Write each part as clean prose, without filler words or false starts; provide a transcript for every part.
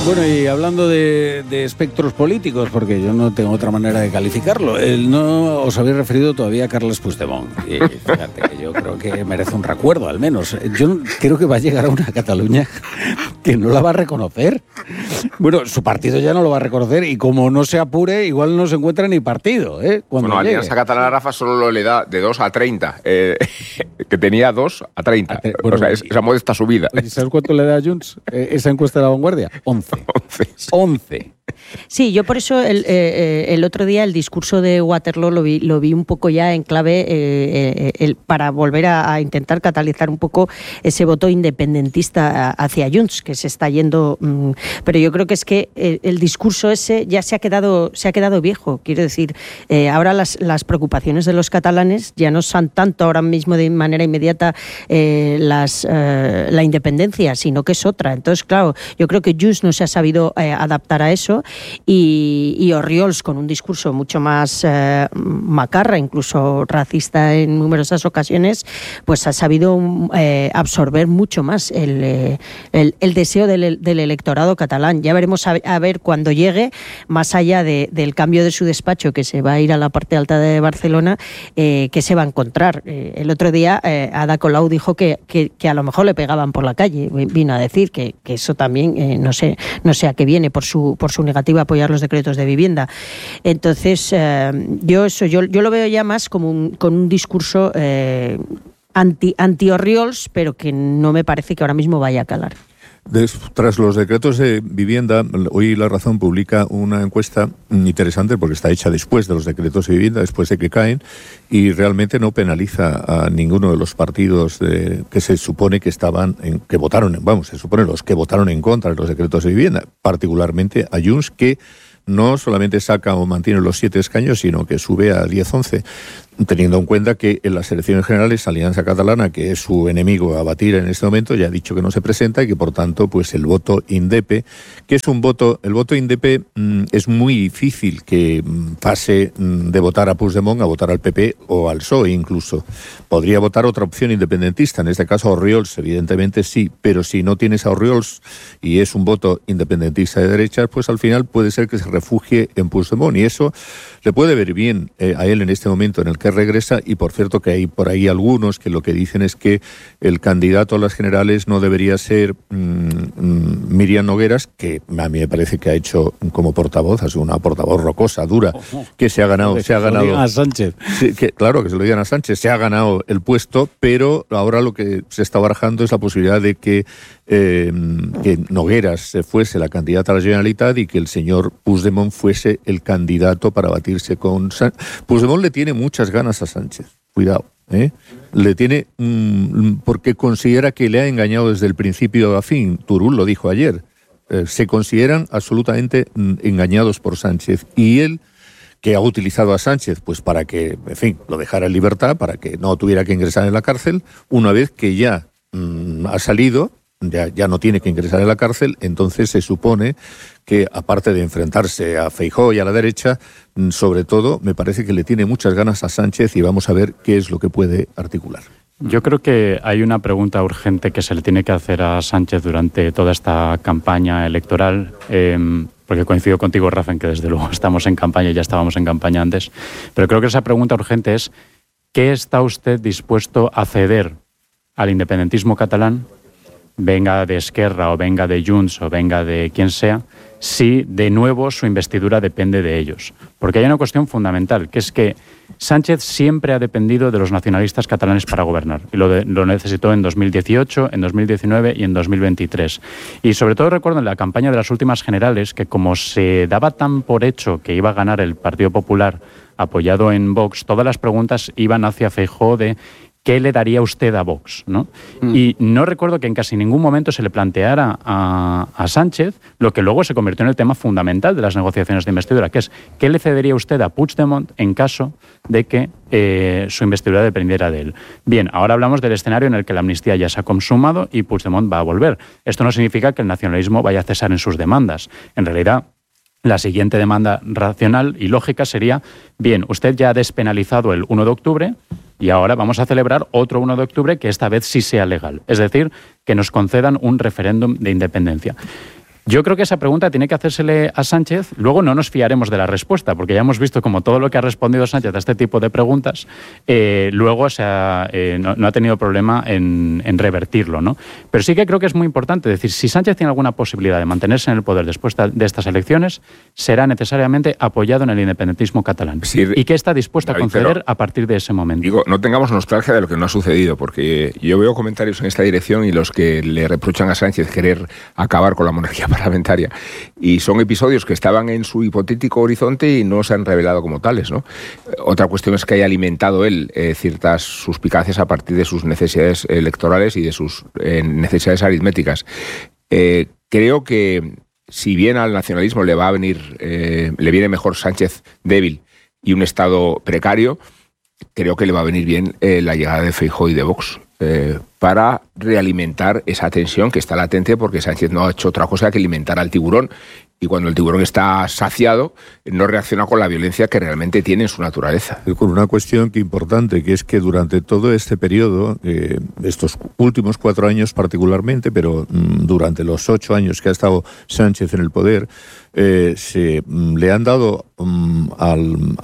Bueno, y hablando de espectros políticos, porque yo no tengo otra manera de calificarlo, no os habéis referido todavía a Carles Puigdemont. Y fíjate que yo creo que merece un recuerdo, al menos. Yo creo que va a llegar a una Cataluña que no la va a reconocer. Bueno, su partido ya no lo va a reconocer y como no se apure, igual no se encuentra ni partido. Bueno, Alianza Catalana, Rafa, solo le da de 2 a 30, que tenía 2 a 30. Bueno, o sea, esa modesta subida. ¿Sabes cuánto le da a Junts esa encuesta de La Vanguardia? 11. Sí, yo por eso el otro día el discurso de Waterloo lo vi un poco ya en clave para volver a intentar catalizar un poco ese voto independentista hacia Junts, que se está yendo. Pero yo creo que es que el discurso ese ya se ha quedado viejo. Quiero decir, ahora las preocupaciones de los catalanes ya no son tanto ahora mismo de manera inmediata la independencia, sino que es otra. Entonces, claro, yo creo que Junts no se ha sabido adaptar a eso. Y Orriols, con un discurso mucho más macarra, incluso racista en numerosas ocasiones, pues ha sabido absorber mucho más el deseo del electorado catalán. Ya veremos a ver cuando llegue, más allá del cambio de su despacho, que se va a ir a la parte alta de Barcelona, qué se va a encontrar. El otro día Ada Colau dijo que a lo mejor le pegaban por la calle. Vino a decir que eso también no sé a qué viene por su negativa a apoyar los decretos de vivienda. Entonces, yo lo veo ya más como con un discurso anti-Orriols, pero que no me parece que ahora mismo vaya a calar. Tras los decretos de vivienda, hoy La Razón publica una encuesta interesante porque está hecha después de los decretos de vivienda, después de que caen, y realmente no penaliza a ninguno de los partidos que se supone que se supone los que votaron en contra de los decretos de vivienda, particularmente a Junts, que no solamente saca o mantiene los 7 escaños, sino que sube a 10-11, teniendo en cuenta que en las elecciones generales Alianza Catalana, que es su enemigo a batir en este momento, ya ha dicho que no se presenta y que por tanto pues el voto INDEP, que es el voto INDEP es muy difícil que pase de votar a Puigdemont a votar al PP o al PSOE incluso. Podría votar otra opción independentista, en este caso Orriols, evidentemente sí, pero si no tienes a Orriols y es un voto independentista de derechas, pues al final puede ser que se refugie en Puigdemont, y eso le puede ver bien a él en este momento en el que regresa. Y por cierto que hay por ahí algunos que lo que dicen es que el candidato a las generales no debería ser Míriam Nogueras, que a mí me parece que ha hecho como portavoz, ha sido una portavoz rocosa, dura, que se ha ganado a Sánchez. Sí, claro, que se lo digan a Sánchez, se ha ganado el puesto, pero ahora lo que se está barajando es la posibilidad de que Nogueras fuese la candidata a la Generalitat y que el señor Puigdemont fuese el candidato para batirse con Sánchez. Puigdemont le tiene muchas ganas a Sánchez, cuidado, le tiene porque considera que le ha engañado desde el principio a fin. Turull lo dijo ayer, se consideran absolutamente engañados por Sánchez, y él, que ha utilizado a Sánchez pues para que, en fin, lo dejara en libertad, para que no tuviera que ingresar en la cárcel, una vez que ya ha salido, ya no tiene que ingresar en la cárcel, entonces se supone que, aparte de enfrentarse a Feijóo y a la derecha, sobre todo, me parece que le tiene muchas ganas a Sánchez, y vamos a ver qué es lo que puede articular. Yo creo que hay una pregunta urgente que se le tiene que hacer a Sánchez durante toda esta campaña electoral, porque coincido contigo, Rafa, en que desde luego estamos en campaña y ya estábamos en campaña antes, pero creo que esa pregunta urgente es: ¿qué está usted dispuesto a ceder al independentismo catalán, venga de Esquerra o venga de Junts o venga de quien sea, si de nuevo su investidura depende de ellos? Porque hay una cuestión fundamental, que es que Sánchez siempre ha dependido de los nacionalistas catalanes para gobernar, y lo necesitó en 2018, en 2019 y en 2023. Y sobre todo recuerdo en la campaña de las últimas generales que, como se daba tan por hecho que iba a ganar el Partido Popular apoyado en Vox, todas las preguntas iban hacia Feijóo de ¿qué le daría usted a Vox?, ¿no? Y no recuerdo que en casi ningún momento se le planteara a Sánchez lo que luego se convirtió en el tema fundamental de las negociaciones de investidura, que es ¿qué le cedería usted a Puigdemont en caso de que su investidura dependiera de él? Bien, ahora hablamos del escenario en el que la amnistía ya se ha consumado y Puigdemont va a volver. Esto no significa que el nacionalismo vaya a cesar en sus demandas. En realidad, la siguiente demanda racional y lógica sería: bien, usted ya ha despenalizado el 1 de octubre y ahora vamos a celebrar otro 1 de octubre que esta vez sí sea legal. Es decir, que nos concedan un referéndum de independencia. Yo creo que esa pregunta tiene que hacérsele a Sánchez. Luego no nos fiaremos de la respuesta, porque ya hemos visto como todo lo que ha respondido Sánchez a este tipo de preguntas, luego no ha tenido problema en revertirlo, ¿no? Pero sí que creo que es muy importante decir, si Sánchez tiene alguna posibilidad de mantenerse en el poder después de estas elecciones, será necesariamente apoyado en el independentismo catalán. Sí, ¿y qué está dispuesto a conceder a partir de ese momento? Digo, no tengamos nostalgia de lo que no ha sucedido, porque yo veo comentarios en esta dirección y los que le reprochan a Sánchez querer acabar con la monarquía parlamentaria, y son episodios que estaban en su hipotético horizonte y no se han revelado como tales, ¿no? Otra cuestión es que haya alimentado él ciertas suspicacias a partir de sus necesidades electorales y de sus necesidades aritméticas. Creo que si bien al nacionalismo le viene mejor Sánchez débil y un Estado precario, creo que le va a venir bien la llegada de Feijóo y de Vox para realimentar esa tensión que está latente, porque Sánchez no ha hecho otra cosa que alimentar al tiburón, y cuando el tiburón está saciado no reacciona con la violencia que realmente tiene en su naturaleza. Con una cuestión que importante, que es que durante todo este periodo, estos últimos 4 años particularmente, pero durante los 8 años que ha estado Sánchez en el poder, se le han dado a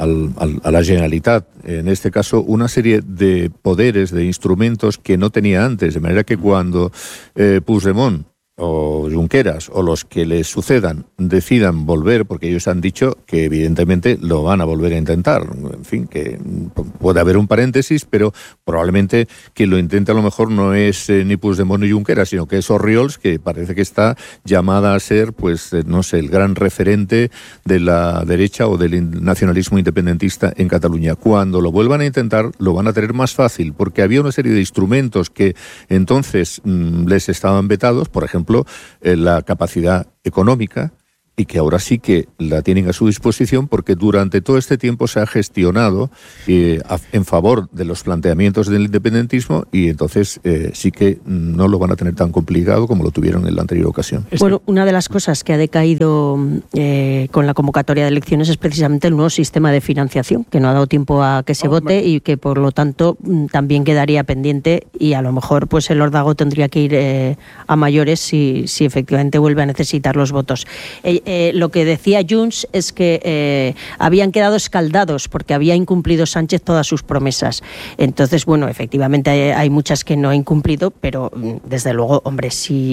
la Generalitat, en este caso, una serie de poderes, de instrumentos que no tenía antes, de manera que cuando Puigdemont o Junqueras o los que les sucedan decidan volver, porque ellos han dicho que evidentemente lo van a volver a intentar, en fin, que puede haber un paréntesis, pero probablemente quien lo intente a lo mejor no es ni Puigdemont ni Junqueras, sino que es Orriols, que parece que está llamada a ser, pues no sé, el gran referente de la derecha o del nacionalismo independentista en Cataluña. Cuando lo vuelvan a intentar, lo van a tener más fácil, porque había una serie de instrumentos que entonces les estaban vetados, por ejemplo, la capacidad económica, y que ahora sí que la tienen a su disposición, porque durante todo este tiempo se ha gestionado en favor de los planteamientos del independentismo, y entonces sí que no lo van a tener tan complicado como lo tuvieron en la anterior ocasión. Bueno, una de las cosas que ha decaído con la convocatoria de elecciones es precisamente el nuevo sistema de financiación, que no ha dado tiempo a que se vote y que por lo tanto también quedaría pendiente, y a lo mejor pues el órdago tendría que ir a mayores si efectivamente vuelve a necesitar los votos. Lo que decía Junts es que habían quedado escaldados porque había incumplido Sánchez todas sus promesas. Entonces, bueno, efectivamente hay muchas que no ha incumplido, pero desde luego, hombre,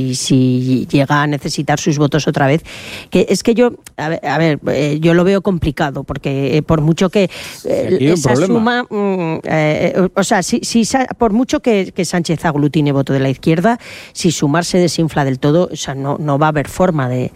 si llega a necesitar sus votos otra vez, que es que yo, yo lo veo complicado, porque por mucho que esa suma, o sea, por mucho que Sánchez aglutine voto de la izquierda, si sumar se desinfla del todo, o sea, no va a haber forma de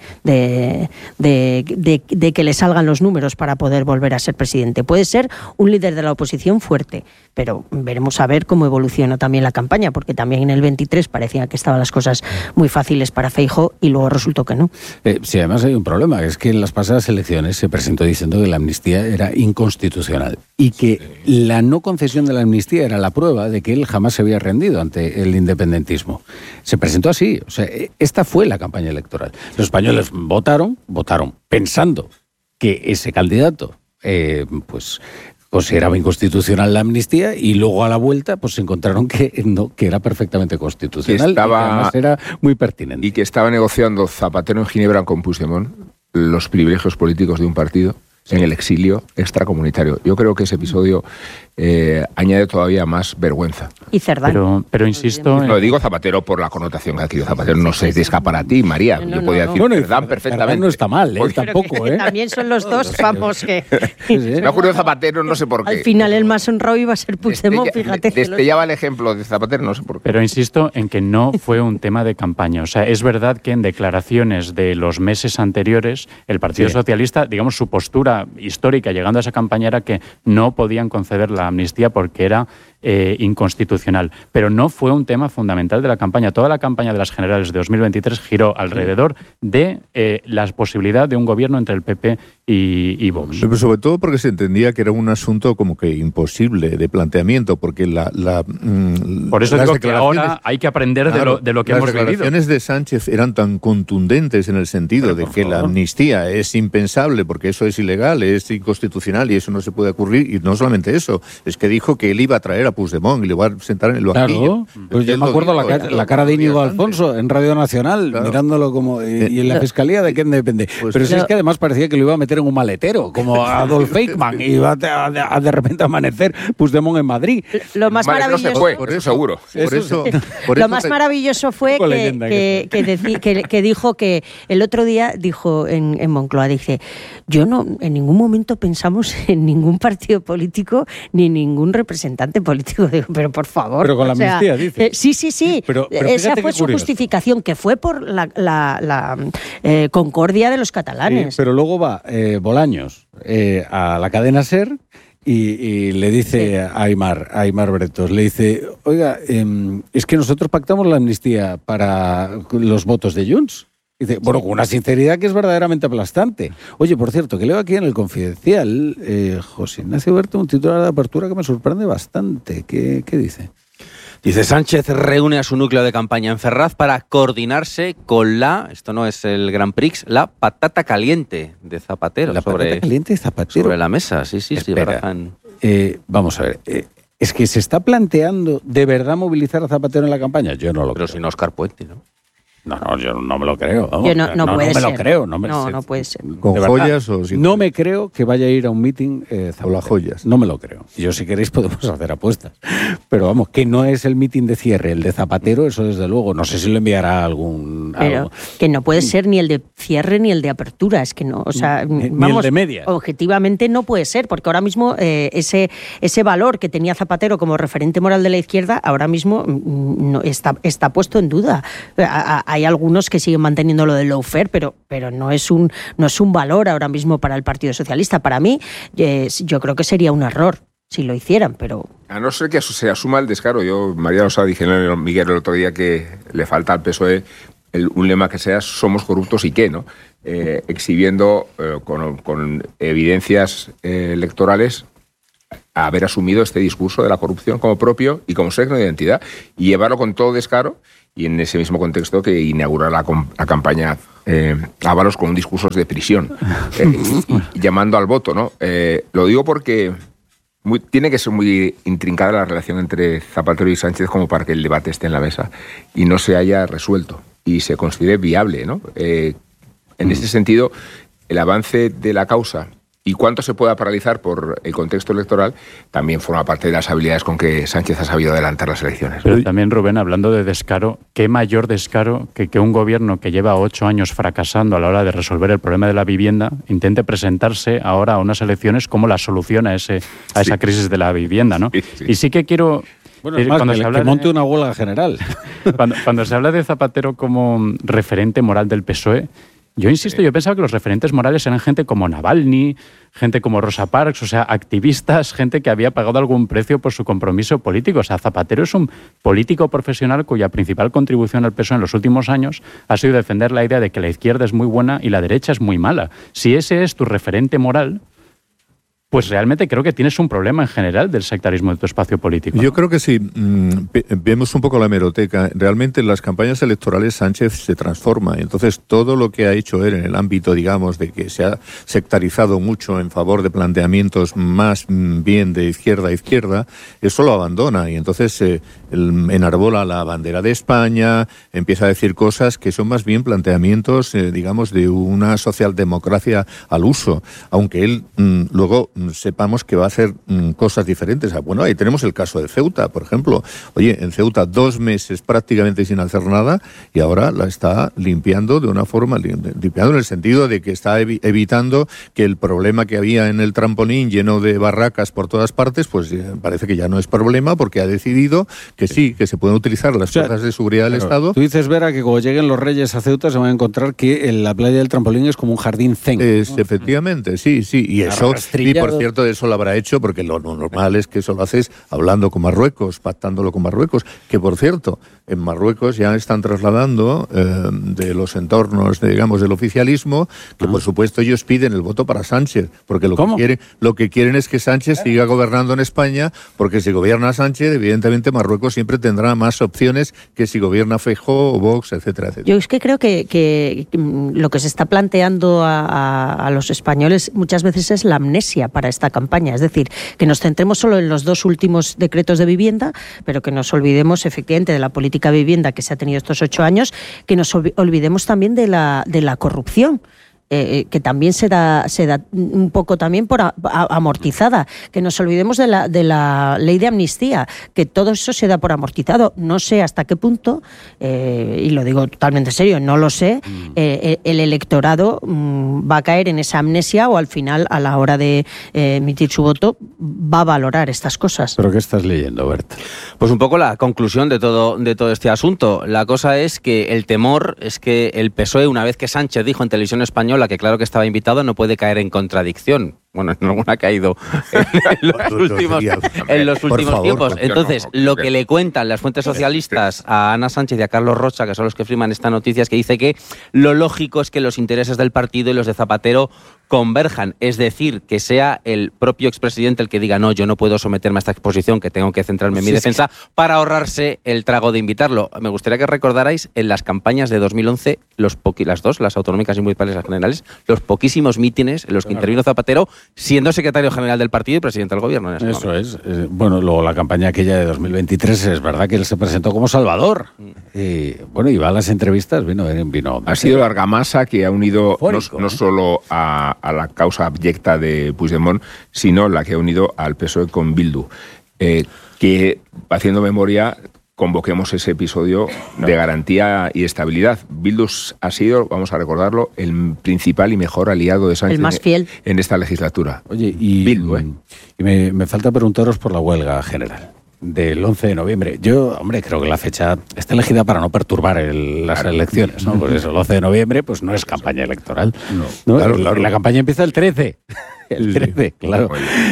que le salgan los números para poder volver a ser presidente. Puede ser un líder de la oposición fuerte, pero veremos a ver cómo evoluciona también la campaña, porque también en el 23 parecía que estaban las cosas muy fáciles para Feijóo y luego resultó que no. Sí, además hay un problema, es que en las pasadas elecciones se presentó diciendo que la amnistía era inconstitucional y que la no concesión de la amnistía era la prueba de que él jamás se había rendido ante el independentismo. Se presentó así, o sea, esta fue la campaña electoral. Los españoles votaron pensando que ese candidato pues consideraba inconstitucional la amnistía, y luego a la vuelta pues se encontraron que no, que era perfectamente constitucional, y que además era muy pertinente. Y que estaba negociando Zapatero en Ginebra con Puigdemont los privilegios políticos de un partido en el exilio extracomunitario. Yo creo que ese episodio añade todavía más vergüenza. Y Cerdán. Pero insisto... No digo Zapatero por la connotación que ha adquirido Zapatero. No se te escapa a ti, María. Yo podía decir Cerdán perfectamente. Cerdán no está mal, tampoco. También son los dos, vamos, que... Me ha ocurrido Zapatero, no sé por qué. Al final el más honrado iba a ser Puigdemont, fíjate. Destellaba el ejemplo de Zapatero, no sé por qué. Pero insisto en que no fue un tema de campaña. O sea, es verdad que en declaraciones de los meses anteriores, el Partido Socialista, digamos, su postura histórica llegando a esa campaña era que no podían conceder la amnistía porque era inconstitucional. Pero no fue un tema fundamental de la campaña. Toda la campaña de las generales de 2023 giró alrededor de la posibilidad de un gobierno entre el PP y Vox. Pero sobre todo porque se entendía que era un asunto como que imposible de planteamiento, porque por eso digo que ahora hay que aprender de lo que hemos vivido. Las declaraciones de Sánchez eran tan contundentes en el sentido de que la amnistía es impensable porque eso es ilegal, es inconstitucional y eso no se puede ocurrir, y no solamente eso, es que dijo que él iba a traer a a Puigdemont y le va a sentar en el banquillo. Claro, pues yo me acuerdo la cara de Íñigo Alfonso en Radio Nacional, mirándolo como... ¿Y en la Fiscalía de quién depende? Pues pero si es que además parecía que lo iba a meter en un maletero, como Adolf Eichmann, y iba a de repente amanecer Puigdemont en Madrid. Lo más maravilloso... No se fue, por eso seguro. Lo más maravilloso fue que dijo que el otro día dijo en Moncloa, dice, yo no en ningún momento pensamos en ningún partido político ni ningún representante político. Digo, pero por favor. Pero con la amnistía, dice. Sí. Pero esa fue su justificación, que fue por la concordia de los catalanes. Sí, pero luego va Bolaños a la cadena SER y le dice a Aimar Bretos, le dice, oiga, es que nosotros pactamos la amnistía para los votos de Junts. Dice, bueno, con una sinceridad que es verdaderamente aplastante. Oye, por cierto, que leo aquí en el Confidencial, José Ignacio Berto, un titular de apertura que me sorprende bastante. ¿Qué dice? Dice, Sánchez reúne a su núcleo de campaña en Ferraz para coordinarse con esto no es el Grand Prix, la patata caliente de Zapatero. La patata caliente de Zapatero. Sobre la mesa, sí. Espera, vamos a ver, ¿es que se está planteando de verdad movilizar a Zapatero en la campaña? Yo no lo creo. Pero sin Óscar Puente, ¿no? No, yo no me lo creo. Vamos. Yo no puede ser. Me lo creo. No puede ser. ¿Con joyas o sin? No me creo que vaya a ir a un meeting con las joyas. No me lo creo. Yo, si queréis, podemos hacer apuestas. Pero vamos, que no es el meeting de cierre, el de Zapatero, eso desde luego. No sé si lo enviará algún... Pero que no puede ser ni el de cierre ni el de apertura. Es que no, o sea, ni el de media. Objetivamente no puede ser, porque ahora mismo ese valor que tenía Zapatero como referente moral de la izquierda, ahora mismo no está puesto en duda. Hay algunos que siguen manteniendo lo del lawfare, pero no es un valor ahora mismo para el Partido Socialista. Para mí, yo creo que sería un error si lo hicieran, pero... A no ser que se asuma el descaro. María Losada dije en Miguel el otro día que le falta al PSOE un lema que sea somos corruptos y qué, ¿no? Exhibiendo con evidencias electorales haber asumido este discurso de la corrupción como propio y como signo de identidad y llevarlo con todo descaro. Y en ese mismo contexto que inaugura la campaña Ábalos con un discurso de prisión, llamando al voto, ¿no? Lo digo porque tiene que ser muy intrincada la relación entre Zapatero y Sánchez como para que el debate esté en la mesa y no se haya resuelto y se considere viable, ¿no? En ese sentido, el avance de la causa y cuánto se pueda paralizar por el contexto electoral también forma parte de las habilidades con que Sánchez ha sabido adelantar las elecciones. Pero también, Rubén, hablando de descaro, ¿qué mayor descaro que un gobierno que lleva 8 años fracasando a la hora de resolver el problema de la vivienda intente presentarse ahora a unas elecciones como la solución a esa crisis de la vivienda, ¿no? Sí. Y sí que quiero... Bueno, es más, cuando se habla monte una huelga general. Cuando se habla de Zapatero como referente moral del PSOE, yo insisto, yo pensaba que los referentes morales eran gente como Navalny, gente como Rosa Parks, o sea, activistas, gente que había pagado algún precio por su compromiso político. O sea, Zapatero es un político profesional cuya principal contribución al PSOE en los últimos años ha sido defender la idea de que la izquierda es muy buena y la derecha es muy mala. Si ese es tu referente moral, pues realmente creo que tienes un problema en general del sectarismo de tu espacio político, ¿no? Yo creo que si vemos un poco la hemeroteca, realmente en las campañas electorales Sánchez se transforma. Entonces, todo lo que ha hecho él en el ámbito, digamos, de que se ha sectarizado mucho en favor de planteamientos más bien de izquierda a izquierda, eso lo abandona. Y entonces enarbola la bandera de España, empieza a decir cosas que son más bien planteamientos, digamos, de una socialdemocracia al uso. Aunque él luego sepamos que va a hacer cosas diferentes. Bueno, ahí tenemos el caso de Ceuta, por ejemplo. Oye, en Ceuta 2 meses prácticamente sin hacer nada y ahora la está limpiando de una forma, limpiando en el sentido de que está evitando que el problema que había en el trampolín lleno de barracas por todas partes, pues parece que ya no es problema porque ha decidido que sí, que se pueden utilizar las fuerzas de seguridad del Estado. Tú dices, Vera, que cuando lleguen los reyes a Ceuta se van a encontrar que en la playa del trampolín es como un jardín zen, ¿no? Efectivamente, sí. Y eso... Y por cierto, eso lo habrá hecho porque lo normal es que eso lo haces hablando con Marruecos, pactándolo con Marruecos, que por cierto, en Marruecos ya están trasladando de los entornos, digamos, del oficialismo, que por supuesto ellos piden el voto para Sánchez, porque lo que quieren es que Sánchez siga gobernando en España, porque si gobierna Sánchez, evidentemente Marruecos siempre tendrá más opciones que si gobierna Feijóo o Vox, etcétera, etcétera. Yo es que creo que lo que se está planteando a los españoles muchas veces es la amnesia para esta campaña. Es decir, que nos centremos solo en los 2 últimos decretos de vivienda, pero que nos olvidemos efectivamente de la política de vivienda que se ha tenido estos 8 años, que nos olvidemos también de la corrupción. Que también se da un poco también por amortizada, que nos olvidemos de la ley de amnistía, que todo eso se da por amortizado. No sé hasta qué punto, y lo digo totalmente serio, no lo sé, el electorado va a caer en esa amnesia o al final, a la hora de emitir su voto, va a valorar estas cosas. ¿Pero qué estás leyendo, Bert? Pues un poco la conclusión de todo este asunto. La cosa es que el temor es que el PSOE, una vez que Sánchez dijo en Televisión Española que claro que estaba invitado, no puede caer en contradicción. Bueno, en alguna ha caído en los últimos tiempos. Entonces, lo que le cuentan las fuentes socialistas a Ana Sánchez y a Carlos Rocha, que son los que firman esta noticia, es que dice que lo lógico es que los intereses del partido y los de Zapatero converjan, es decir, que sea el propio expresidente el que diga no, yo no puedo someterme a esta exposición, que tengo que centrarme en mi defensa, para ahorrarse el trago de invitarlo. Me gustaría que recordarais en las campañas de 2011, las autonómicas y municipales generales, los poquísimos mítines en los que intervino Zapatero, siendo secretario general del partido y presidente del gobierno. Eso es. Bueno, luego la campaña aquella de 2023, es verdad que él se presentó como Salvador. Y bueno, iba a las entrevistas, vino. Ha sido la argamasa que ha unido no solo a la causa abyecta de Puigdemont, sino la que ha unido al PSOE con Bildu. Que, haciendo memoria, convoquemos ese episodio de garantía y estabilidad. Bildu ha sido, vamos a recordarlo, el principal y mejor aliado de Sánchez, el más fiel en esta legislatura. Oye, y Bildu, y me falta preguntaros por la huelga general del 11 de noviembre. Yo, hombre, creo que la fecha está elegida para no perturbar las elecciones, ¿no? Pues eso, el 11 de noviembre pues no es campaña electoral. No. Claro. La campaña empieza el 13. El 13, claro.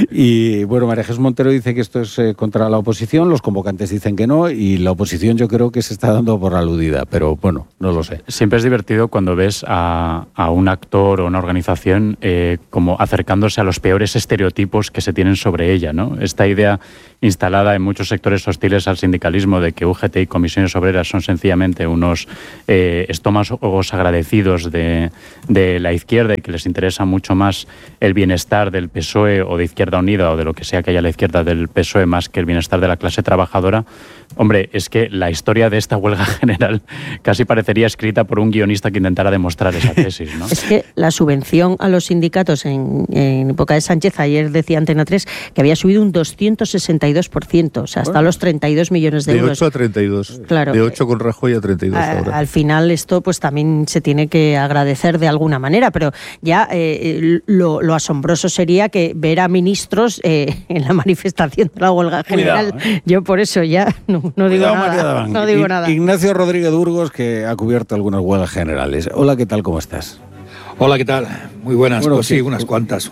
Y bueno, María Jesús Montero dice que esto es contra la oposición, los convocantes dicen que no, y la oposición yo creo que se está dando por aludida, pero bueno, no lo sé. Siempre es divertido cuando ves a un actor o una organización como acercándose a los peores estereotipos que se tienen sobre ella, ¿no? Esta idea instalada en muchos sectores hostiles al sindicalismo de que UGT y comisiones obreras son sencillamente unos estómagos agradecidos de la izquierda y que les interesa mucho más el bienestar del PSOE o de Izquierda Unida o de lo que sea que haya a la izquierda del PSOE más que el bienestar de la clase trabajadora. Hombre, es que la historia de esta huelga general casi parecería escrita por un guionista que intentara demostrar esa tesis, ¿no? Es que la subvención a los sindicatos en época de Sánchez, ayer decía Antena 3, que había subido un 262%, o sea, hasta los 32 millones de euros. De 8 a 32. Claro. De 8 con Rajoy a 32 ahora. Al final esto pues también se tiene que agradecer de alguna manera, pero ya lo asombroso sería que ver a ministros en la manifestación de la huelga general. Cuidado, Yo por eso ya no digo nada. No digo nada. Ignacio Rodríguez Burgos, que ha cubierto algunas huelgas generales. Hola, ¿qué tal? ¿Cómo estás? Hola, ¿qué tal? Muy buenas. Bueno, pues sí, unas cuantas.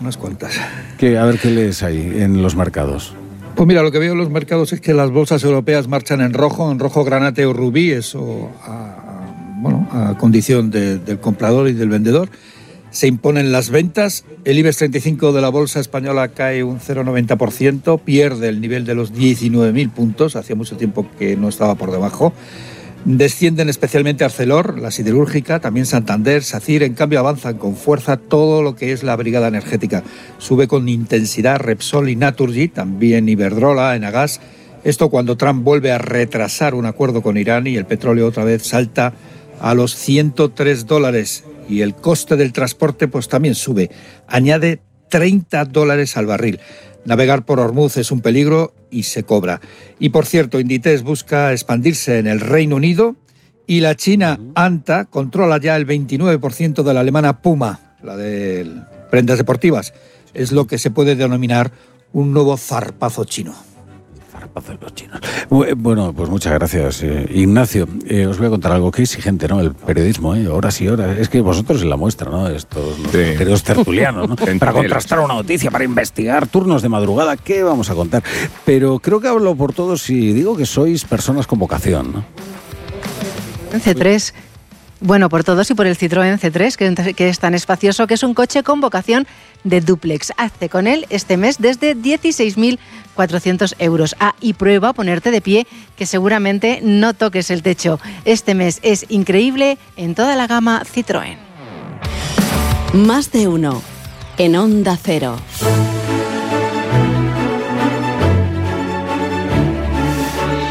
A ver, ¿qué lees ahí en los mercados? Pues mira, lo que veo en los mercados es que las bolsas europeas marchan en rojo granate o rubí, eso a condición del comprador y del vendedor. Se imponen las ventas, el IBEX 35 de la bolsa española cae un 0,90%, pierde el nivel de los 19.000 puntos, hacía mucho tiempo que no estaba por debajo. Descienden especialmente Arcelor, la siderúrgica, también Santander, SACIR, en cambio avanzan con fuerza todo lo que es la brigada energética. Sube con intensidad Repsol y Naturgy, también Iberdrola, Enagas. Esto cuando Trump vuelve a retrasar un acuerdo con Irán y el petróleo otra vez salta a los $103. Y el coste del transporte pues también sube, añade $30 al barril. Navegar por Hormuz es un peligro y se cobra. Y por cierto, Inditex busca expandirse en el Reino Unido y la china Anta controla ya el 29% de la alemana Puma, la de prendas deportivas. Es lo que se puede denominar un nuevo zarpazo chino. Bueno, pues muchas gracias, Ignacio. Os voy a contar algo que es exigente, ¿no? El periodismo, horas y horas. Es que vosotros en la muestra, ¿no? Estos periodos tertulianos, ¿no? Para contrastar una noticia, para investigar, turnos de madrugada, ¿qué vamos a contar? Pero creo que hablo por todos si digo que sois personas con vocación, ¿no? C3. Bueno, por todos y por el Citroën C3, que es tan espacioso, que es un coche con vocación de dúplex. Hazte con él este mes desde 16.400 euros. Y prueba a ponerte de pie, que seguramente no toques el techo. Este mes es increíble en toda la gama Citroën. Más de uno en Onda Cero.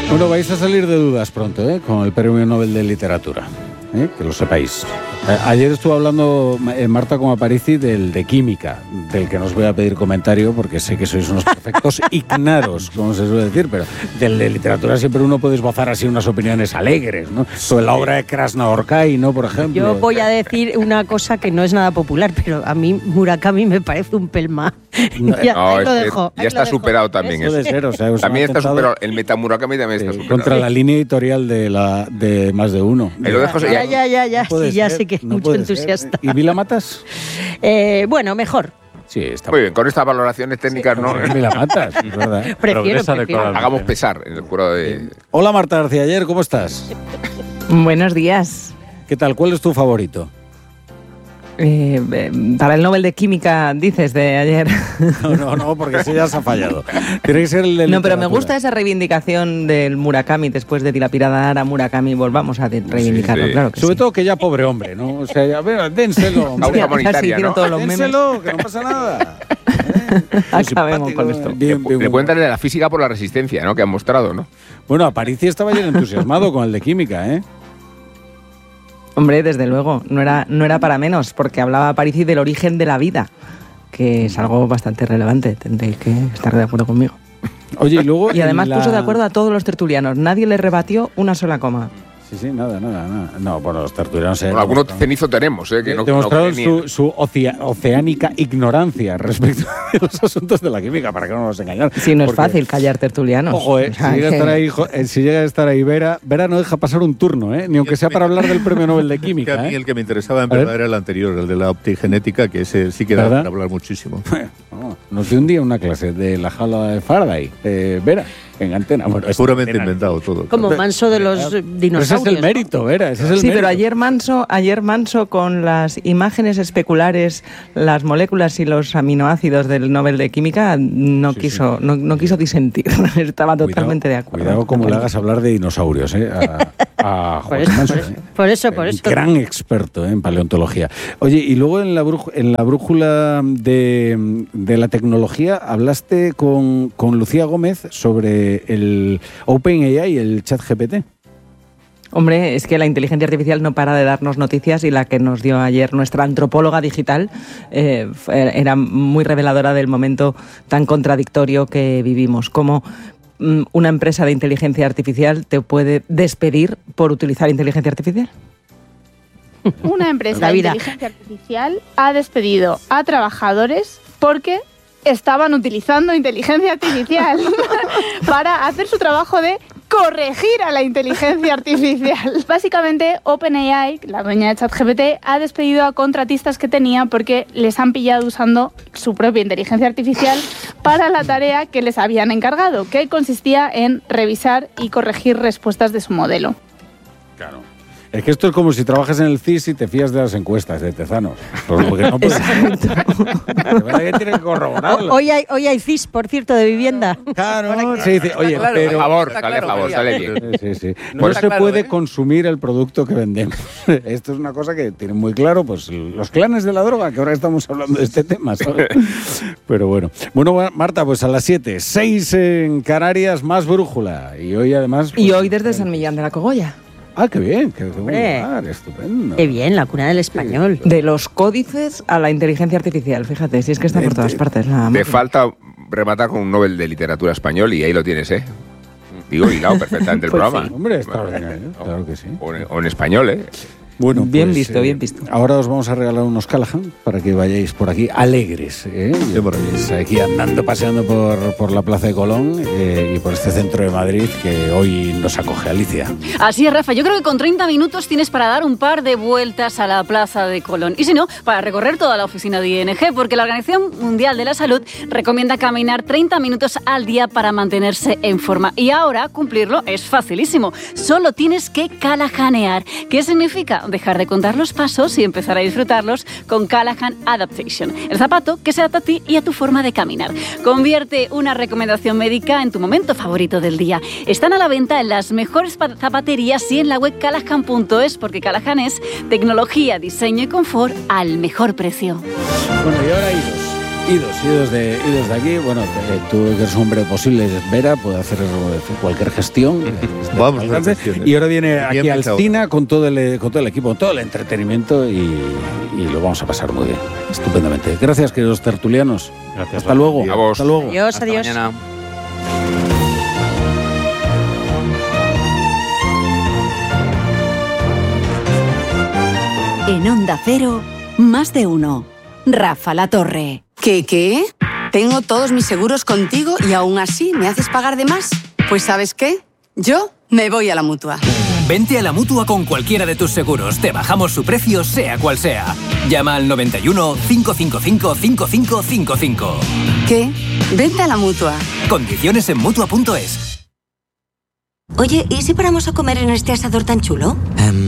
Bueno, vais a salir de dudas pronto, con el Premio Nobel de Literatura, que lo sepáis. Ayer estuve hablando Marta con Aparici del de química, del que no os voy a pedir comentario porque sé que sois unos perfectos ignaros, como se suele decir, pero del de literatura siempre uno puede esbozar así unas opiniones alegres, ¿no? Sobre la obra de Krasnaorkai, ¿no? Por ejemplo. Yo voy a decir una cosa que no es nada popular, pero a mí Murakami me parece un pelma. Ya está superado también. Puede ser, o sea, también está superado. El Metamurakami también está superado. Contra la línea editorial de Más de Uno. Lo dejo Ya, sí, ya sé que no mucho entusiasta. ¿Y Vila Matas? Bueno, mejor. Sí, está muy bien. Con estas valoraciones técnicas, ¿no? Vila Matas, es verdad. Prefiero. Hagamos pesar en el jurado de... Hola Marta García Ayer, ¿cómo estás? Buenos días. ¿Qué tal? ¿Cuál es tu favorito? Para el Nobel de Química, dices, de ayer. No, porque ese ya se ha fallado. Tiene que ser el de No, pero me gusta esa reivindicación del Murakami, después de dilapidar a Murakami, volvamos a reivindicarlo, sí. Claro que sobre sí. todo que ya pobre hombre, ¿no? O sea, a ver, dénselo. ¿no? Todos los Dénselo, que no pasa nada. Acabemos con esto. Le cuentan de la física por la resistencia, ¿no? Que han mostrado, ¿no? Bueno, Aparici estaba ayer entusiasmado con el de química, ¿eh? Hombre, desde luego, no era para menos, porque hablaba Aparici del origen de la vida, que es algo bastante relevante, tendréis que estar de acuerdo conmigo. Oye, y luego... Y además puso de acuerdo a todos los tertulianos, nadie le rebatió una sola coma. Sí, nada. No, bueno, los tertulianos... Bueno, algunos cenizo tenemos, que no demostraron su oceánica ignorancia respecto a los asuntos de la química, para que no nos engañen. Sí, no es fácil callar tertulianos. Ojo, si llega a estar ahí Vera no deja pasar un turno, ni aunque sea para hablar del Premio Nobel de Química. A mí el que me interesaba en verdad era el anterior, el de la optigenética, que ese sí que da para hablar muchísimo. Nos dio un día una clase de la jaula de Faraday, Vera, en Antena. Bueno, es puramente inventado todo. Como Manso de los dinosaurios. Ese es el mérito, Vera. Ese es el mérito. Pero ayer Manso con las imágenes especulares, las moléculas y los aminoácidos del Nobel de Química no quiso disentir. Estaba totalmente de acuerdo. Cuidado como le hagas hablar de dinosaurios, a José Manso. Por eso. Gran experto en paleontología. Oye, y luego en la brújula de la tecnología hablaste con Lucía Gómez sobre el OpenAI, el ChatGPT. Hombre, es que la inteligencia artificial no para de darnos noticias y la que nos dio ayer nuestra antropóloga digital era muy reveladora del momento tan contradictorio que vivimos. Como una empresa de inteligencia artificial te puede despedir por utilizar inteligencia artificial. Una empresa de inteligencia artificial ha despedido a trabajadores porque estaban utilizando inteligencia artificial para hacer su trabajo de corregir a la inteligencia artificial. Básicamente, OpenAI, la dueña de ChatGPT, ha despedido a contratistas que tenía porque les han pillado usando su propia inteligencia artificial para la tarea que les habían encargado, que consistía en revisar y corregir respuestas de su modelo. Claro. Es que esto es como si trabajas en el CIS y te fías de las encuestas de Tezanos. Porque no puedes. De verdad que tienen que corroborarlo. Hoy hay CIS, por cierto, de vivienda. Claro, se dice, oye, claro, pero... Por favor, sale bien. Sí. No se puede consumir el producto que vendemos. Esto es una cosa que tienen muy claro, pues los clanes de la droga, que ahora estamos hablando de este tema, ¿sabes? Pero bueno. Bueno, Marta, pues a las 7, 6 en Canarias, más brújula. Y hoy además... Pues, y hoy desde San Millán de la Cogolla. Ah, qué bien, qué buen lugar, estupendo. Qué bien, la cuna del español. De los códices a la inteligencia artificial, fíjate, si es que está por todas partes. Te falta rematar con un Nobel de Literatura Español y ahí lo tienes, Digo, hilado perfectamente el programa. Sí, hombre, extraordinario, claro que sí. O en español, Bueno, bien visto, bien visto. Ahora os vamos a regalar unos Callahan para que vayáis por aquí alegres, aquí andando, paseando por la Plaza de Colón y por este centro de Madrid que hoy nos acoge. Alicia. Así es, Rafa. Yo creo que con 30 minutos tienes para dar un par de vueltas a la Plaza de Colón. Y si no, para recorrer toda la oficina de ING, porque la Organización Mundial de la Salud recomienda caminar 30 minutos al día para mantenerse en forma. Y ahora cumplirlo es facilísimo. Solo tienes que callahanear. ¿Qué significa? Dejar de contar los pasos y empezar a disfrutarlos con Callahan Adaptation, el zapato que se adapta a ti y a tu forma de caminar. Convierte una recomendación médica en tu momento favorito del día. Están a la venta en las mejores zapaterías y en la web callahan.es, porque Callahan es tecnología, diseño y confort al mejor precio. Bueno, y ahora iros. idos de aquí. Bueno, tú que eres un hombre posible, Vera, puede hacer cualquier gestión. Vamos a hacer y ahora viene aquí al Alsina con todo el equipo, con todo el entretenimiento y lo vamos a pasar muy bien, estupendamente. Gracias, queridos tertulianos. Gracias. Hasta luego. Hasta luego. Adiós, Hasta adiós. mañana. En Onda Cero, más de uno. Rafa La Torre. ¿Qué? Tengo todos mis seguros contigo y aún así me haces pagar de más. Pues ¿sabes qué? Yo me voy a la Mutua. Vente a la Mutua con cualquiera de tus seguros. Te bajamos su precio, sea cual sea. Llama al 91 555 5555. ¿Qué? Vente a la Mutua. Condiciones en Mutua.es. Oye, ¿y si paramos a comer en este asador tan chulo?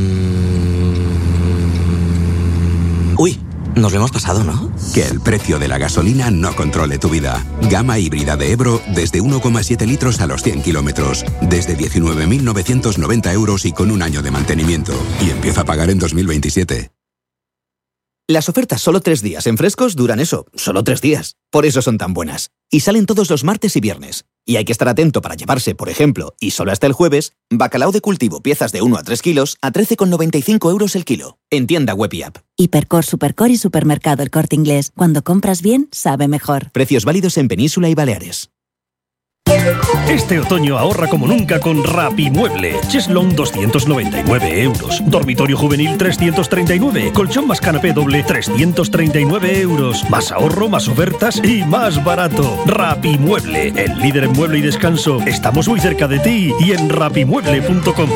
Uy, nos lo hemos pasado, ¿no? Que el precio de la gasolina no controle tu vida. Gama híbrida de Ebro desde 1,7 litros a los 100 kilómetros. Desde 19.990 euros y con un año de mantenimiento. Y empieza a pagar en 2027. Las ofertas solo 3 días en Frescos duran eso, solo 3 días. Por eso son tan buenas. Y salen todos los martes y viernes. Y hay que estar atento para llevarse, por ejemplo, y solo hasta el jueves, bacalao de cultivo piezas de 1 a 3 kilos a 13,95 euros el kilo. En tienda web y app. Hipercor, Supercor y Supermercado El Corte Inglés. Cuando compras bien, sabe mejor. Precios válidos en Península y Baleares. Este otoño ahorra como nunca con Rapimueble. Cheslón 299 euros. Dormitorio juvenil 339. Colchón más canapé doble 339 euros. Más ahorro, más ofertas y más barato. Rapimueble, el líder en mueble y descanso. Estamos muy cerca de ti y en rapimueble.com.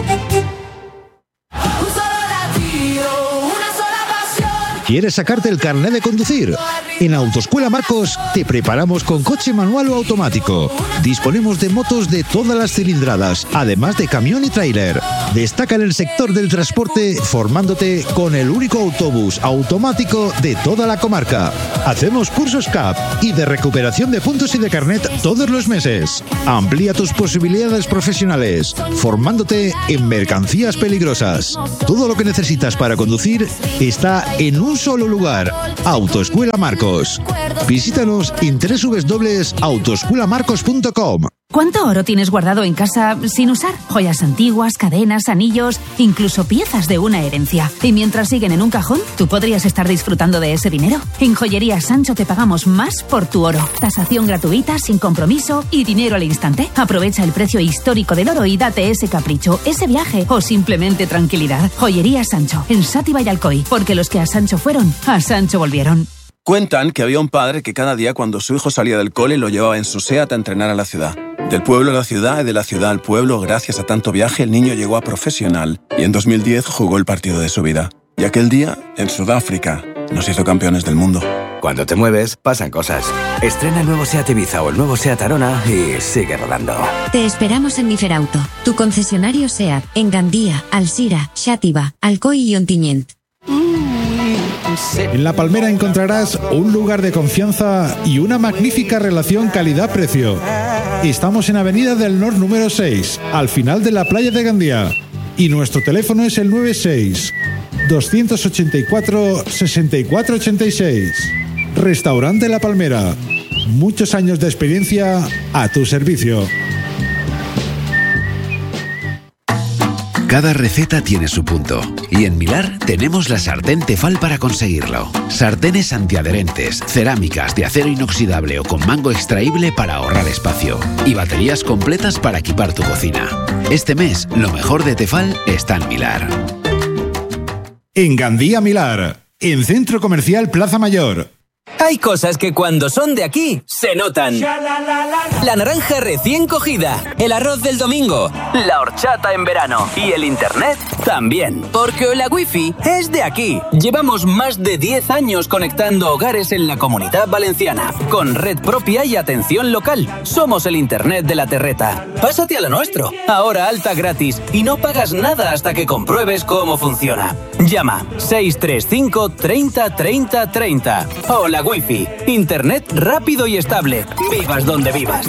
¿Quieres sacarte el carnet de conducir? En Autoescuela Marcos te preparamos con coche manual o automático. Disponemos de motos de todas las cilindradas, además de camión y tráiler. Destaca en el sector del transporte formándote con el único autobús automático de toda la comarca. Hacemos cursos CAP y de recuperación de puntos y de carnet todos los meses. Amplía tus posibilidades profesionales, formándote en mercancías peligrosas. Todo lo que necesitas para conducir está en un solo lugar. Autoescuela Marcos. Visítanos en www.autoescuelamarcos.com. ¿Cuánto oro tienes guardado en casa sin usar? Joyas antiguas, cadenas, anillos, incluso piezas de una herencia. Y mientras siguen en un cajón, tú podrías estar disfrutando de ese dinero. En Joyería Sancho te pagamos más por tu oro. Tasación gratuita, sin compromiso y dinero al instante. Aprovecha el precio histórico del oro y date ese capricho, ese viaje o simplemente tranquilidad. Joyería Sancho, en Sátiva y Alcoy. Porque los que a Sancho fueron, a Sancho volvieron. Cuentan que había un padre que cada día cuando su hijo salía del cole lo llevaba en su SEAT a entrenar a la ciudad. Del pueblo a la ciudad y de la ciudad al pueblo, gracias a tanto viaje, el niño llegó a profesional y en 2010 jugó el partido de su vida. Y aquel día, en Sudáfrica, nos hizo campeones del mundo. Cuando te mueves, pasan cosas. Estrena el nuevo SEAT Ibiza o el nuevo SEAT Arona y sigue rodando. Te esperamos en Miferauto, tu concesionario SEAT, en Gandía, Alsira, Xàtiva, Alcoy y Ontinyent. En La Palmera encontrarás un lugar de confianza y una magnífica relación calidad-precio. Estamos en Avenida del Nord número 6, al final de la playa de Gandía. Y nuestro teléfono es el 96-284-6486. Restaurante La Palmera. Muchos años de experiencia a tu servicio. Cada receta tiene su punto y en Milar tenemos la sartén Tefal para conseguirlo. Sartenes antiadherentes, cerámicas de acero inoxidable o con mango extraíble para ahorrar espacio y baterías completas para equipar tu cocina. Este mes, lo mejor de Tefal está en Milar. En Gandía, Milar, en Centro Comercial Plaza Mayor. Hay cosas que cuando son de aquí, se notan. La naranja recién cogida, el arroz del domingo, la horchata en verano y el internet también. Porque la wifi es de aquí. Llevamos más de 10 años conectando hogares en la Comunidad Valenciana, con red propia y atención local. Somos el internet de la terreta. Pásate a lo nuestro. Ahora alta gratis y no pagas nada hasta que compruebes cómo funciona. Llama 635 30 30 30. O la wifi. Internet rápido y estable. Vivas donde vivas.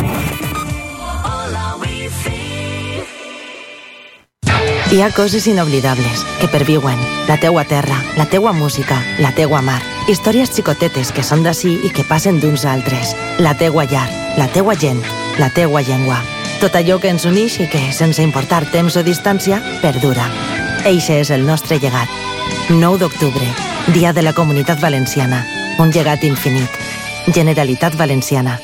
Hi ha coses inoblidables que perviuen. La teua terra, la teua música, la teua mar. Històries xicotetes que són d'ací i que passen d'uns a altres. La teua llar, la teua gent, la teua llengua. Tot allò que ens uneix i que, sense importar temps o distància, perdura. Eixe és el nostre llegat. 9 d'octubre, Dia de la Comunitat Valenciana. Un llegat infinit. Generalitat Valenciana.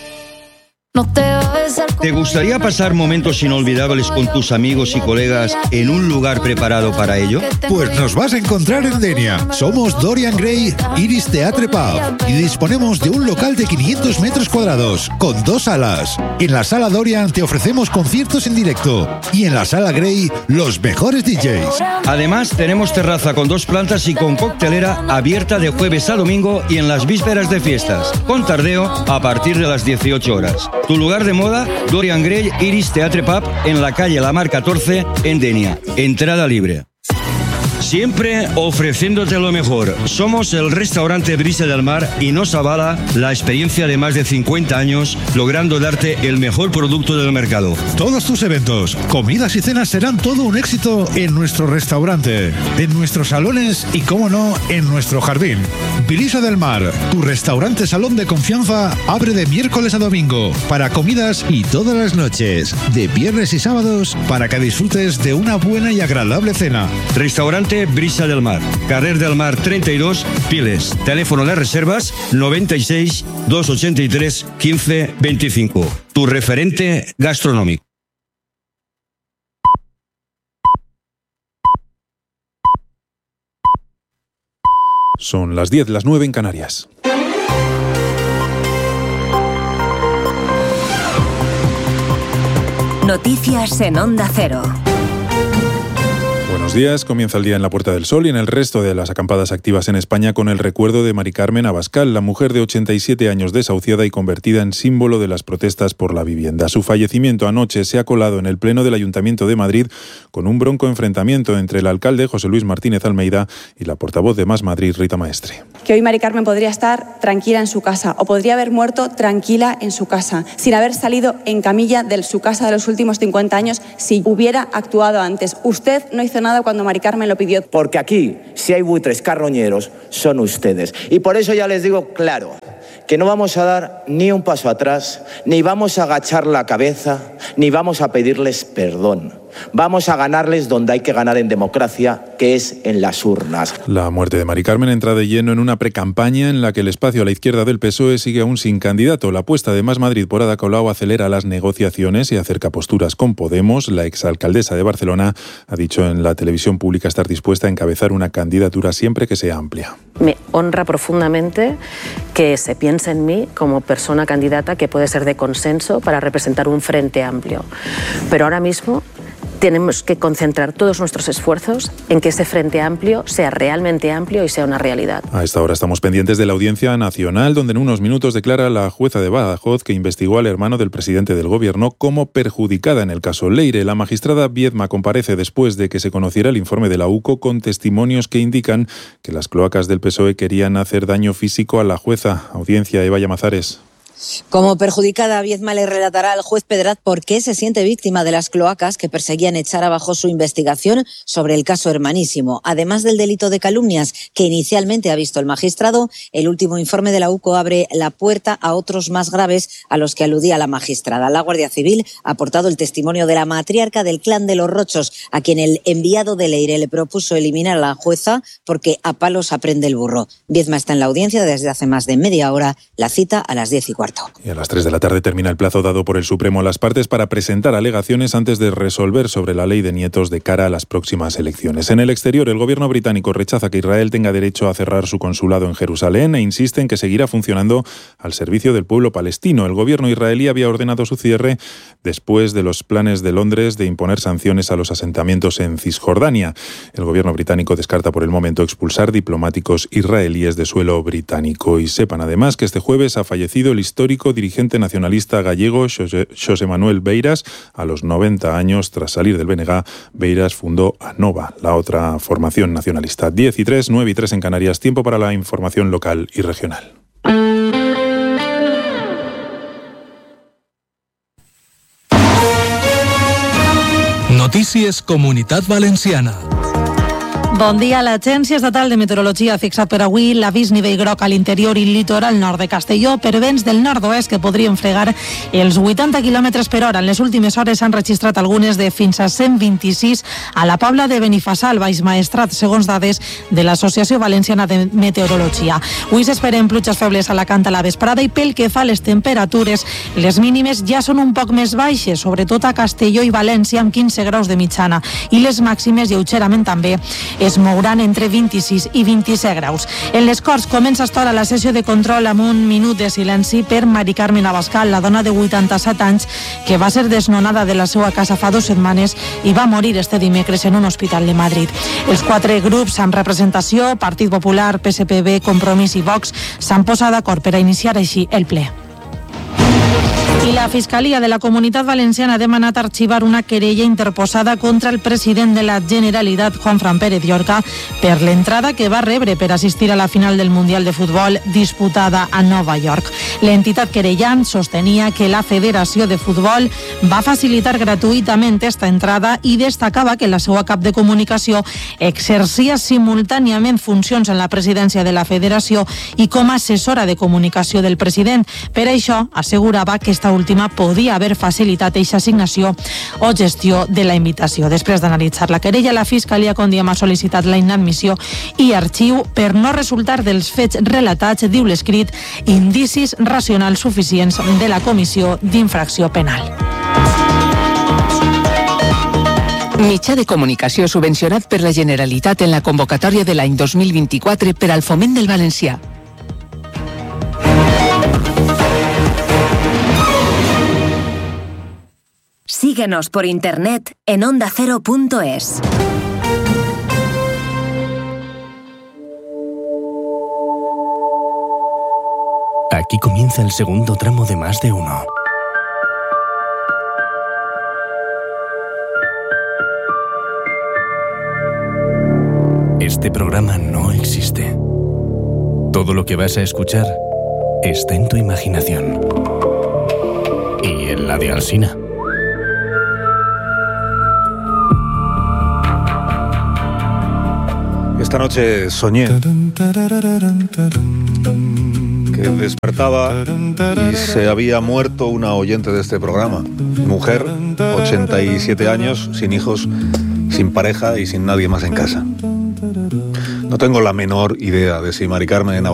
¿Te gustaría pasar momentos inolvidables con tus amigos y colegas en un lugar preparado para ello? Pues nos vas a encontrar en Denia. Somos Dorian Gray Iris Theatre Pub y disponemos de un local de 500 metros cuadrados con 2 salas. En la sala Dorian te ofrecemos conciertos en directo y en la sala Gray los mejores DJs. Además, tenemos terraza con 2 plantas y con coctelera abierta de jueves a domingo y en las vísperas de fiestas, con tardeo a partir de las 18 horas. Tu lugar de moda, Dorian Gray Iris Theatre Pub, en la calle La Mar 14, en Denia. Entrada libre. Siempre ofreciéndote lo mejor. Somos el restaurante Brisa del Mar y nos avala la experiencia de más de 50 años, logrando darte el mejor producto del mercado. Todos tus eventos, comidas y cenas serán todo un éxito en nuestro restaurante, en nuestros salones y, cómo no, en nuestro jardín. Brisa del Mar, tu restaurante salón de confianza, abre de miércoles a domingo para comidas y todas las noches, de viernes y sábados, para que disfrutes de una buena y agradable cena. Restaurante Brisa del Mar, Carrer del Mar 32, Piles. Teléfono de reservas 96 283 15 25. Tu referente gastronómico. Son las 10, las 9 en Canarias. Noticias en Onda Cero. Buenos días, comienza el día en la Puerta del Sol y en el resto de las acampadas activas en España con el recuerdo de Mari Carmen Abascal, la mujer de 87 años desahuciada y convertida en símbolo de las protestas por la vivienda. Su fallecimiento anoche se ha colado en el Pleno del Ayuntamiento de Madrid con un bronco enfrentamiento entre el alcalde José Luis Martínez Almeida y la portavoz de Más Madrid, Rita Maestre. Que hoy Mari Carmen podría estar tranquila en su casa o podría haber muerto tranquila en su casa, sin haber salido en camilla de su casa de los últimos 50 años si hubiera actuado antes. Usted no hizo nada cuando Mari Carmen lo pidió. Porque aquí, si hay buitres carroñeros, son ustedes. Y por eso ya les digo claro, que no vamos a dar ni un paso atrás, ni vamos a agachar la cabeza, ni vamos a pedirles perdón. Vamos a ganarles donde hay que ganar en democracia, que es en las urnas. La muerte de Mari Carmen entra de lleno en una precampaña en la que el espacio a la izquierda del PSOE sigue aún sin candidato. La apuesta de Más Madrid por Ada Colau acelera las negociaciones y acerca posturas con Podemos. La exalcaldesa de Barcelona ha dicho en la televisión pública estar dispuesta a encabezar una candidatura siempre que sea amplia. Me honra profundamente que se piense en mí como persona candidata que puede ser de consenso para representar un frente amplio. Pero ahora mismo tenemos que concentrar todos nuestros esfuerzos en que ese frente amplio sea realmente amplio y sea una realidad. A esta hora estamos pendientes de la Audiencia Nacional, donde en unos minutos declara la jueza de Badajoz que investigó al hermano del presidente del Gobierno como perjudicada en el caso Leire. La magistrada Viedma comparece después de que se conociera el informe de la UCO con testimonios que indican que las cloacas del PSOE querían hacer daño físico a la jueza. Audiencia, Eva Llamazares. Como perjudicada, Viedma le relatará al juez Pedraz por qué se siente víctima de las cloacas que perseguían echar abajo su investigación sobre el caso Hermanísimo. Además del delito de calumnias que inicialmente ha visto el magistrado, el último informe de la UCO abre la puerta a otros más graves a los que aludía la magistrada. La Guardia Civil ha aportado el testimonio de la matriarca del clan de los Rochos, a quien el enviado de Leire le propuso eliminar a la jueza porque a palos aprende el burro. Viedma está en la audiencia desde hace más de media hora, la cita a las 10:15. Y a las 3 de la tarde termina el plazo dado por el Supremo a las partes para presentar alegaciones antes de resolver sobre la ley de nietos de cara a las próximas elecciones. En el exterior, el gobierno británico rechaza que Israel tenga derecho a cerrar su consulado en Jerusalén e insiste en que seguirá funcionando al servicio del pueblo palestino. El gobierno israelí había ordenado su cierre después de los planes de Londres de imponer sanciones a los asentamientos en Cisjordania. El gobierno británico descarta por el momento expulsar diplomáticos israelíes de suelo británico. Y sepan además que este jueves ha fallecido el histórico dirigente nacionalista gallego Xosé Manuel Beiras. A los 90 años, tras salir del BNG, Beiras fundó ANOVA, la otra formación nacionalista. 10:03, 9:03 en Canarias. Tiempo para la información local y regional. Notícies Comunitat Valenciana. Bon dia. L'Agència Estatal de Meteorologia ha fixat per avui l'avís nivell groc a l'interior i litoral nord de Castelló per vents del nord-oest que podrien fregar els 80 km per hora. En les últimes hores s'han registrat algunes de fins a 126 a la Pobla de Benifassà, al Baix Maestrat, segons dades de l'Associació Valenciana de Meteorologia. Avui s'esperen pluges febles a Alacant a la vesprada i pel que fa a les temperatures, les mínimes ja són un poc més baixes, sobretot a Castelló i València amb 15 graus de mitjana, i les màximes lleugerament també es mouran entre 26 i 27 graus. En les Corts comença esta hora la sessió de control amb un minut de silenci per Mari Carmen Abascal, la dona de 87 anys que va ser desnonada de la seva casa fa 2 setmanes i va morir este dimecres en un hospital de Madrid. Els 4 grups amb representació, Partit Popular, PSPB, Compromís i Vox, s'han posat d'acord per a iniciar així el ple. I la Fiscalia de la Comunitat Valenciana ha demanat arxivar una querella interposada contra el president de la Generalitat, Juanfran Pérez Llorca, per l'entrada que va rebre per assistir a la final del Mundial de Futbol disputada a Nova York. L'entitat querellant sostenia que la Federació de Futbol va facilitar gratuïtament esta entrada i destacava que la seva cap de comunicació exercia simultàniament funcions en la presidència de la Federació i com a assessora de comunicació del president. Per això assegurava que esta última podia haver facilitat eixa assignació o gestió de la invitació. Després d'analitzar la querella, la Fiscalia, com diem, ha sol·licitat la inadmissió i arxiu per no resultar dels fets relatats, diu l'escrit, indicis racionals suficients de la Comissió d'Infracció Penal. Mitjà de comunicació subvencionat per la Generalitat en la convocatòria de l'any 2024 per al foment del valencià. Síguenos por internet en ondacero.es. Aquí comienza el segundo tramo de Más de Uno. Este programa no existe. Todo lo que vas a escuchar está en tu imaginación. Y en la de Alsina. Esta noche soñé que despertaba y se había muerto una oyente de este programa. Mujer, 87 años, sin hijos, sin pareja y sin nadie más en casa. No tengo la menor idea de si Mari Carmen